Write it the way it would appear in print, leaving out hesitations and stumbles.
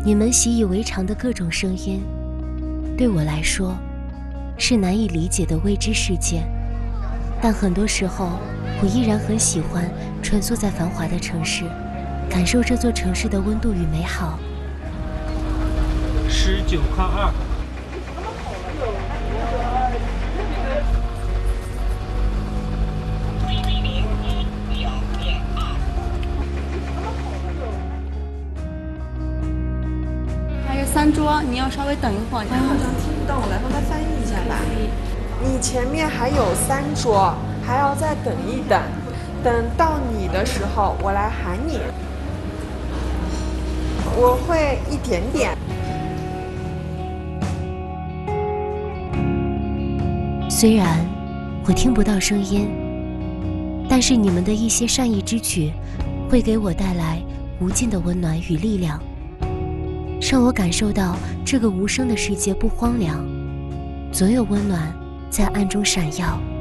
你们习以为常的各种声音，对我来说是难以理解的未知世界。但很多时候，我依然很喜欢穿梭在繁华的城市，感受这座城市的温度与美好。 19号2。 还有3桌，你要稍微等一会儿。 好像听不懂，我来帮他翻译一下吧。你前面还有3桌，还要再等一等，等到你的时候，我来喊你。我会一点点。 虽然我听不到声音，但是你们的一些善意之举，会给我带来无尽的温暖与力量，让我感受到这个无声的世界不荒凉，总有温暖在暗中闪耀。